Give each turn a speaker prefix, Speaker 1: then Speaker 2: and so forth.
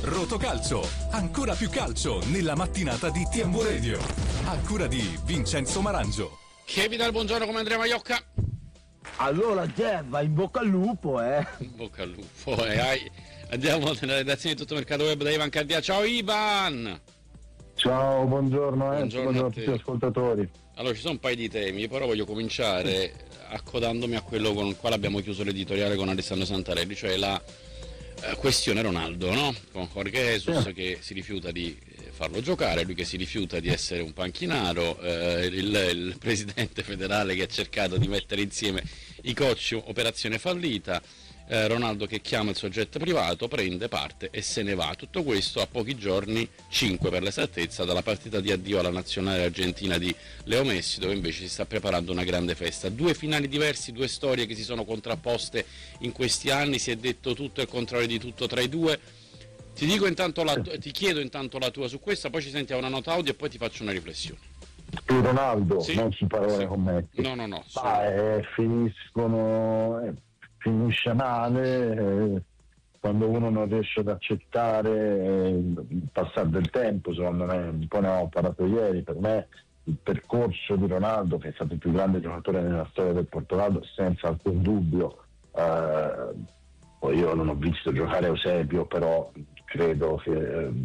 Speaker 1: Rotocalcio, ancora più calcio nella mattinata di TMW Radio. A cura di Vincenzo Marangio.
Speaker 2: Che vi dà il buongiorno come Andrea Maiocca?
Speaker 3: Allora Gemma, in bocca al lupo,
Speaker 2: In bocca al lupo, Andiamo nella redazione di Tutto Mercato Web da Ivan Cardia. Ciao Ivan!
Speaker 3: Ciao, buongiorno a tutti gli ascoltatori.
Speaker 2: Allora, ci sono un paio di temi, però voglio cominciare accodandomi a quello con il quale abbiamo chiuso l'editoriale con Alessandro Santarelli, cioè la questione Ronaldo, no? Con Jorge Jesus che si rifiuta di farlo giocare, lui che si rifiuta di essere un panchinaro, il presidente federale che ha cercato di mettere insieme i coach, operazione fallita, Ronaldo che chiama il soggetto privato, prende parte e se ne va. Tutto questo a pochi giorni, 5 per l'esattezza, dalla partita di addio alla nazionale argentina di Leo Messi, dove invece si sta preparando una grande festa. 2 finali diversi, 2 storie che si sono contrapposte in questi anni, si è detto tutto e il contrario di tutto tra i due. Ti chiedo intanto la tua su questa, poi ci sentiamo una nota audio e poi ti faccio una riflessione.
Speaker 3: Su Ronaldo,
Speaker 2: sì,
Speaker 3: non su parole
Speaker 2: sì.
Speaker 3: commenti.
Speaker 2: No.
Speaker 3: Finisce male quando uno non riesce ad accettare il passare del tempo, secondo me, un po' ne ho parlato ieri. Per me il percorso di Ronaldo, che è stato il più grande giocatore nella storia del Portogallo, senza alcun dubbio. Poi io non ho visto giocare Eusebio, però credo che